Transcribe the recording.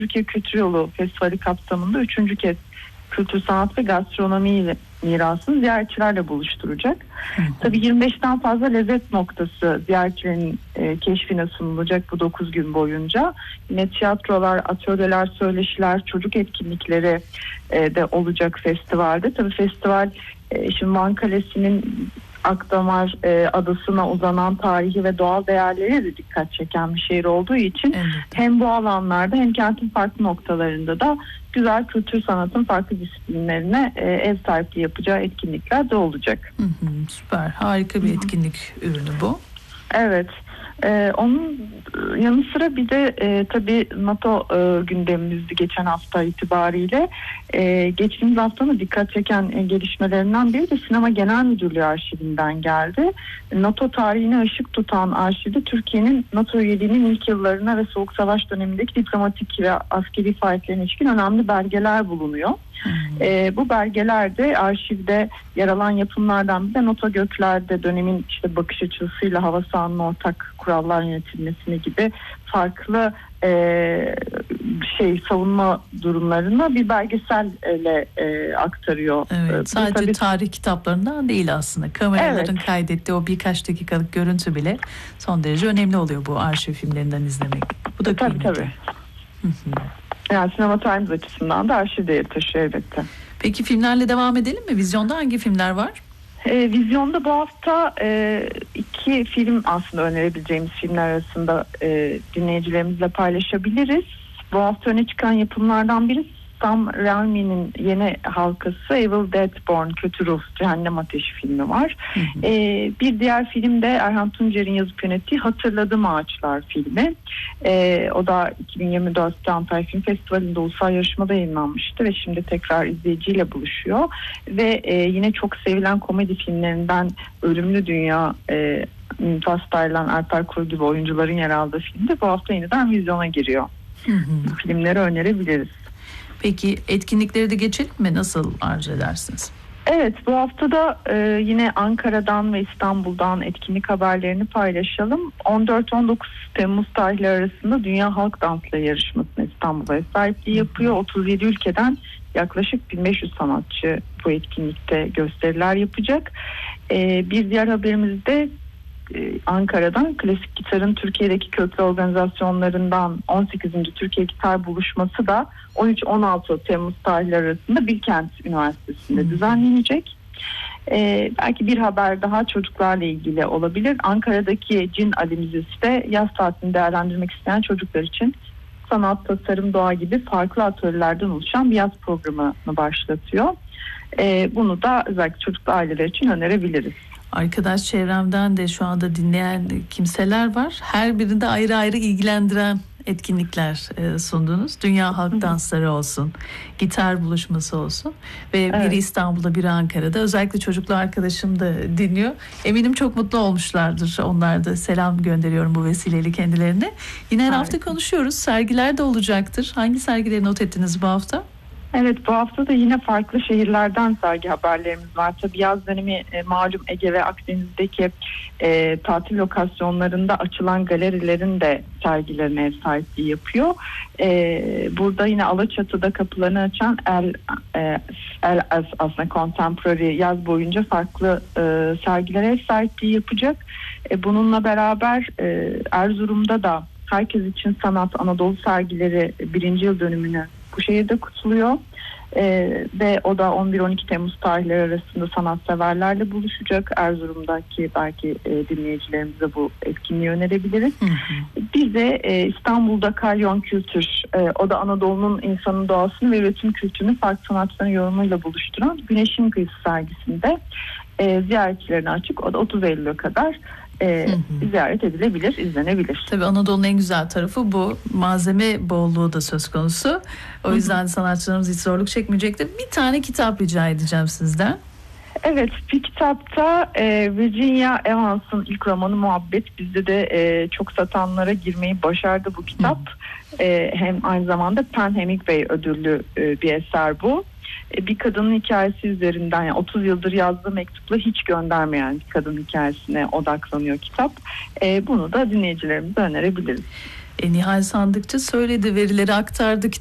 Türkiye Kültür Yolu Festivali kapsamında 3. kez kültür, sanat ve gastronomi mirasını ziyaretçilerle buluşturacak. Tabii 25'ten fazla lezzet noktası ziyaretçilerin keşfine sunulacak bu 9 gün boyunca. Yine tiyatrolar, atölyeler, söyleşiler, çocuk etkinlikleri de olacak festivalde. Tabii festival şimdi Van Kalesi'nin Akdamar adasına uzanan tarihi ve doğal değerleri de dikkat çeken bir şehir olduğu için hem bu alanlarda hem kentin farklı noktalarında da güzel kültür sanatın farklı disiplinlerine ev sahipliği yapacağı etkinlikler de olacak. Süper, harika bir etkinlik ürünü bu. Evet. Onun yanı sıra bir de tabii NATO gündemimizdi geçen hafta itibariyle. Geçtiğimiz haftanın dikkat çeken gelişmelerinden biri de Sinema Genel Müdürlüğü arşivinden geldi. NATO tarihine ışık tutan arşivde Türkiye'nin NATO üyeliğinin ilk yıllarına ve Soğuk Savaş dönemindeki diplomatik ve askeri faaliyetlerine ilişkin önemli belgeler bulunuyor. Bu belgelerde arşivde yer alan yapımlardan bir de NATO göklerde dönemin işte bakış açısıyla hava sahanının ortak kurallar yönetilmesini gibi farklı savunma durumlarını bir belgeselle aktarıyor. Evet, sadece tabii, tarih kitaplarından değil aslında. Kameraların kaydettiği o birkaç dakikalık görüntü bile son derece önemli oluyor bu arşiv filmlerinden izlemek. Bu da kıymetli. Tabii. Yani Sinema Times açısından da arşiv değeri taşıyor elbette. Peki filmlerle devam edelim mi? Vizyonda hangi filmler var? Vizyonda bu hafta 2 film aslında önerebileceğimiz filmler arasında dinleyicilerimizle paylaşabiliriz. Bu hafta öne çıkan yapımlardan biri Sam Raimi'nin yeni halkası Evil Dead Born, Kötü Ruh, Cehennem Ateşi filmi var. Bir diğer film de Erhan Tuncer'in yazıp yönettiği Hatırladım Ağaçlar filmi. O da 2024'te Antalya Film Festivali'nde ulusal yarışmada yayınlanmıştı ve şimdi tekrar izleyiciyle buluşuyor. Ve yine çok sevilen komedi filmlerinden Ölümlü Dünya, Mümtaz Taylan, Alper Kuru gibi oyuncuların yer aldığı filmde bu hafta yeniden vizyona giriyor. Bu filmleri önerebiliriz. Peki etkinlikleri de geçelim mi? Nasıl arzu edersiniz? Evet, bu hafta da yine Ankara'dan ve İstanbul'dan etkinlik haberlerini paylaşalım. 14-19 Temmuz tarihleri arasında Dünya Halk Dansları Yarışması'na İstanbul'a ev sahipliği yapıyor. 37 ülkeden yaklaşık 1500 sanatçı bu etkinlikte gösteriler yapacak. Bir diğer haberimiz de Ankara'dan klasik gitarın Türkiye'deki köklü organizasyonlarından 18. Türkiye Gitar Buluşması da 13-16 Temmuz tarihleri arasında Bilkent Üniversitesi'nde düzenlenecek. Belki bir haber daha çocuklarla ilgili olabilir. Ankara'daki Cin Ali Müzesi'de yaz tatilini değerlendirmek isteyen çocuklar için sanat, tasarım, doğa gibi farklı atölyelerden oluşan bir yaz programını başlatıyor. Bunu da özellikle çocuklu aileler için önerebiliriz. Arkadaş çevremden de şu anda dinleyen kimseler var. Her birinde ayrı ayrı ilgilendiren etkinlikler sundunuz. Dünya Halk Dansları olsun, gitar buluşması olsun ve biri İstanbul'da, biri Ankara'da. Özellikle çocuklu arkadaşım da dinliyor. Eminim çok mutlu olmuşlardır. Onlar da selam gönderiyorum bu vesileyle kendilerine. Yine her hafta konuşuyoruz. Sergiler de olacaktır. Hangi sergileri not ettiniz bu hafta? Evet, bu hafta da yine farklı şehirlerden sergi haberlerimiz var. Tabii yaz dönemi malum Ege ve Akdeniz'deki tatil lokasyonlarında açılan galerilerin de sergilerine ev sahipliği yapıyor. Burada yine Alaçatı'da kapılarını açan El aslında Contemporary yaz boyunca farklı sergilere ev sahipliği yapacak. Bununla beraber Erzurum'da da Herkes için Sanat Anadolu sergileri 1. yıl dönümünü bu şehirde kutluyor ve o da 11-12 Temmuz tarihleri arasında sanatseverlerle buluşacak. Erzurum'daki belki dinleyicilerimize bu etkinliği önerebiliriz. Bir de İstanbul'da Kalyon Kültür, o da Anadolu'nun insanın doğasını ve üretim kültürünü farklı sanatçıların yorumuyla buluşturan Güneşin Kıyısı sergisinde ziyaretçilerine açık. O da 30 Eylül'e kadar ziyaret edilebilir, izlenebilir. Tabii Anadolu'nun en güzel tarafı bu. Malzeme bolluğu da söz konusu. O yüzden sanatçılarımız hiç zorluk çekmeyecektir. Bir tane kitap rica edeceğim sizden. Evet, bir kitapta Virginia Evans'ın ilk romanı Muhabbet bizde de çok satanlara girmeyi başardı bu kitap. Hem aynı zamanda Pen Hemingway ödüllü bir eser bu. Bir kadının hikayesi üzerinden, yani 30 yıldır yazdığı mektupla hiç göndermeyen bir kadın hikayesine odaklanıyor kitap. Bunu da dinleyicilerimize önerebiliriz. Nihal Sandıkçı söyledi, verileri aktardı